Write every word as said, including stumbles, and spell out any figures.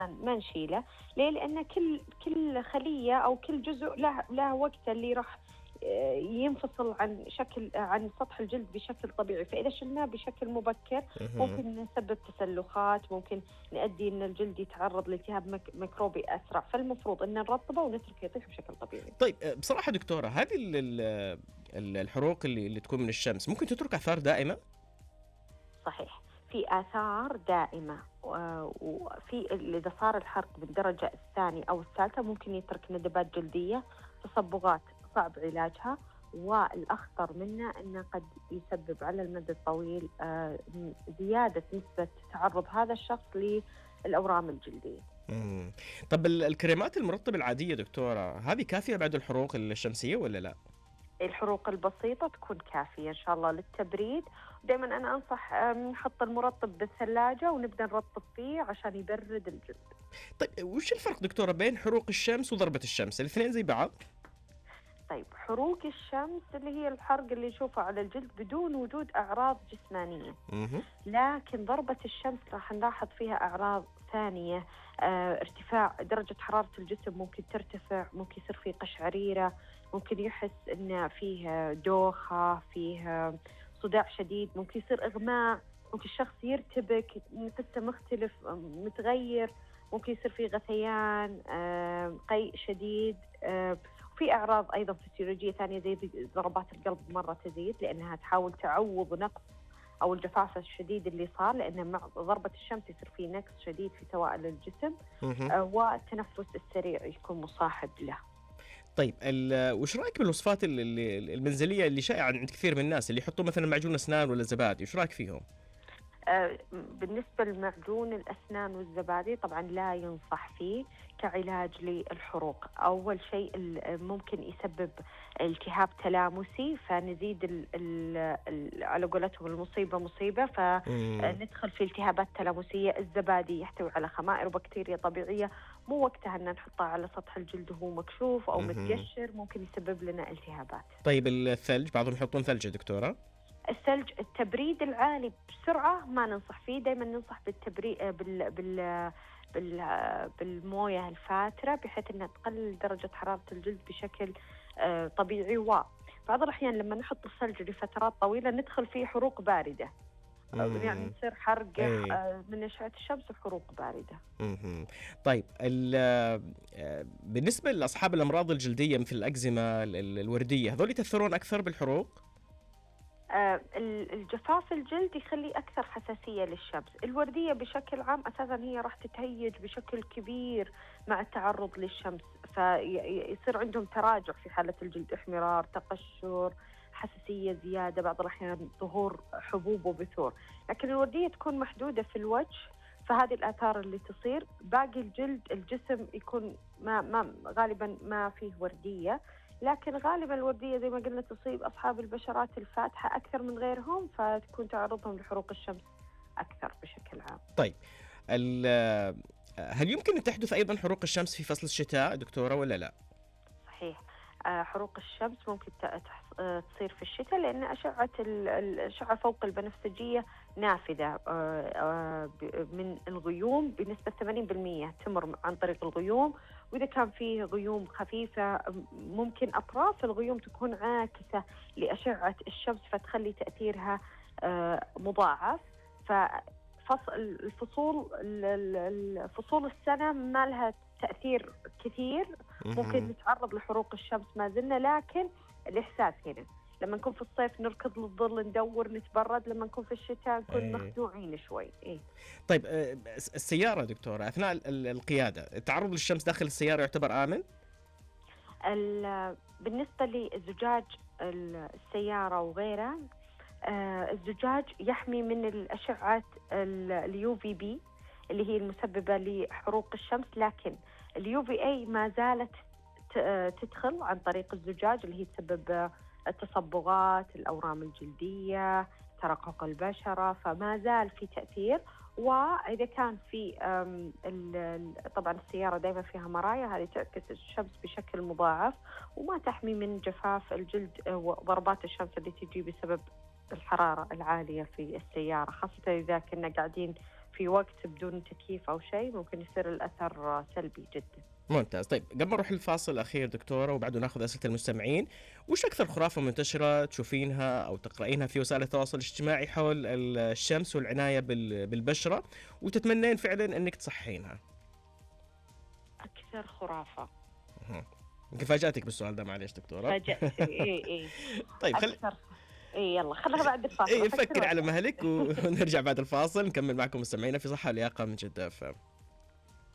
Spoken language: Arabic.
ما نشيله. ليه؟ لأن كل كل خلية أو كل جزء له له وقته اللي راح آه، ينفصل عن شكل عن سطح الجلد بشكل طبيعي. فإذا شلناه بشكل مبكر اهم. ممكن نسبب تسلخات، ممكن نؤدي أن الجلد يتعرض لالتهاب مك- ميكروبي أسرع. فالمفروض أن نرطبه ونتركه يطيح بشكل طبيعي. طيب آآ بصراحة دكتورة، هذه ال ال ال الحروق اللي اللي تكون من الشمس ممكن تترك آثار دائمة؟ صحيح، في آثار دائمة، و- وفي إذا صار الحرق بالدرجة الثانية أو الثالثة ممكن يترك ندبات جلدية، تصبغات صعب علاجها، والأخطر منه أنه قد يسبب على المدى الطويل آه، زيادة نسبة تعرض هذا الشخص للأورام الجلدية. إمم. طب ال الكريمات المرطبة العادية دكتورة، هذه كافية بعد الحروق الشمسية والّا لأ؟ الحروق البسيطة تكون كافية إن شاء الله للتبريد. دائما أنا أنصح آه، نحط المرطب بالثلاجة ونبدأ نرطب فيه عشان يبرد الجلد. طيب وش الفرق دكتورة بين حروق الشمس وضربة الشمس؟ الاثنين زي بعض؟ طيب، حروق الشمس اللي هي الحرق اللي نشوفه على الجلد بدون وجود أعراض جسمانية، اهم. لكن ضربة الشمس راح نلاحظ فيها أعراض ثانية. آه، ارتفاع درجة حرارة الجسم ممكن ترتفع، ممكن يصير فيه قشعريرة، ممكن يحس إن فيه دوخة، فيه صداع شديد، ممكن يصير إغماء، ممكن الشخص يرتبك، نفسه مختلف متغير، ممكن يصير فيه غثيان، آه، قيء شديد. آه، في أعراض أيضا فسيولوجية ثانية زي ضربات القلب مرة تزيد، لأنها تحاول تعوض نقص أو الجفاف الشديد اللي صار، لأن مع ضربة الشمس يصير في نقص شديد في سوائل الجسم. اهم. آه، والتنفس السريع يكون مصاحب له. طيب ال وش رأيك بالوصفات ال ال المنزلية اللي شائعة عند كثير من الناس، اللي يحطون مثلًا معجون أسنان والّا زبادي، وش رأيك فيهم؟ آه، بالنسبة لمعجون الأسنان والزبادي طبعا لا ينصح فيه كعلاج للحروق. أول شيء ال- ممكن يسبب التهاب تلامسي، فنزيد ال ال ال على قولتهم المصيبة مصيبة، إمم. فندخل في التهابات تلامسية. الزبادي يحتوي على خمائر وبكتيريا طبيعية، مو وقتها أن نحطها على سطح الجلد وهو مكشوف أو اهم. متقشر، ممكن يسبب لنا التهابات. طيب الثلج، بعضهم يحطون ثلج يا دكتورة. الثلج التبريد العالي بسرعة ما ننصح فيه، دائما ننصح بالتبريد بال بال بال بالموية الفاترة، بحيث أنها تقلل درجة حرارة الجلد بشكل آه، طبيعي. وبعض الأحيان لما نحط الثلج لفترات طويلة ندخل فيه حروق باردة، آه، يعني إمم. تصير حرقة إيه. آه، من أشعة الشمس وحروق باردة. اهم. طيب ال آآ بالنسبة لأصحاب الأمراض الجلدية مثل الأكزيما ال ال الوردية، هذول يتأثرون أكثر بالحروق؟ آه، ال- الجفاف الجلد يخليه أكثر حساسية للشمس. الوردية بشكل عام أساسا هي راح تتهيج بشكل كبير مع التعرض للشمس، فيصير عندهم تراجع في حالة الجلد، احمرار، تقشر، حساسية زيادة، بعض الأحيان ظهور حبوب وبثور. لكن الوردية تكون محدودة في الوجه، فهذه الآثار اللي تصير. باقي الجلد الجسم يكون ما, ما غالبا ما فيه وردية، لكن غالبا الوردية زي ما قلنا تصيب أصحاب البشرات الفاتحة أكثر من غيرهم، فتكون تعرضهم لحروق الشمس أكثر بشكل عام. طيب ال هل يمكن أن تحدث أيضًا حروق الشمس في فصل الشتاء دكتورة والّا لأ؟ صحيح. آه، حروق الشمس ممكن ت- تحص- آه، تصير في الشتاء، لأن أشعة ال- الأشعة فوق البنفسجية نافذة آه، آه، ب- من الغيوم بنسبة ثمانين بالمئة تمر عن طريق الغيوم. وإذا كان فيه غيوم خفيفة م- ممكن أطراف الغيوم تكون عاكسة لأشعة الشمس، فتخلي تأثيرها آه، مضاعف. ففصل الفصول ال- ال- الفصول السنة ما لها تأثير كثير. ممكن اهم. نتعرض لحروق الشمس ما زلنا، لكن الإحساس هنا لما نكون في الصيف نركض للظل ندور نتبرد، لما نكون في الشتاء نكون إيه. مخدوعين شوي. إيه. طيب آآ الس السيارة دكتورة أثناء ال ال القيادة، التعرض للشمس داخل السيارة يعتبر آمن؟ ال- بالنسبة لزجاج ال- السيارة وغيرها، آه، الزجاج يحمي من الأشعة اليو في بي اللي هي المسببة لحروق الشمس، لكن اليو في اي ما زالت ت- آه، تدخل عن طريق الزجاج، اللي هي تسبب آه، التصبغات، الأورام الجلدية، ترقق البشرة، فما زال في تأثير. وإذا كان في آم، ال- ال- طبعا السيارة دائما فيها مرايا، هذه تعكس الشمس بشكل مضاعف وما تحمي من جفاف الجلد آه، وضربات الشمس اللي تجي بسبب الحرارة العالية في السيارة، خاصة إذا كنا قاعدين في وقت بدون تكييف أو شيء ممكن يصير الأثر سلبي جدا. ممتاز. طيب قبل ما نروح للفاصل الأخير دكتورة وبعده ناخذ أسئلة المستمعين، وش أكثر خرافة منتشرة تشوفينها أو تقرأينها في وسائل التواصل الاجتماعي حول الشمس والعناية بالبشرة وتتمنين فعلا أنك تصحينها؟ أكثر خرافة. يمكن فاجأتك بالسؤال ده، معلش دكتورة. فاجأتني. إيه إيه. طيب خل... أكثر. إيه يلا خليها بعد الفاصل. إيه فكر على مهلك ونرجع بعد الفاصل نكمل معكم مستمعينا في صحة ولياقة من جدة.